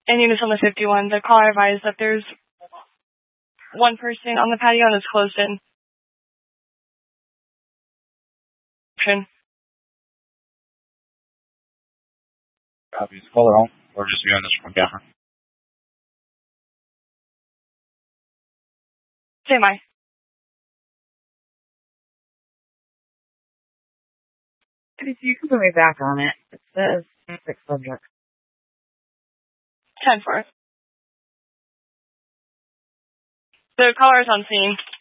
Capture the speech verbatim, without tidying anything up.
And units on the fifty-one, the caller advised that there's one person on the patio and it's closed in. Copy. Is the caller home or just viewing this from camera? Say my. If you can put me back on it, it says six subjects. ten four. The caller is on scene.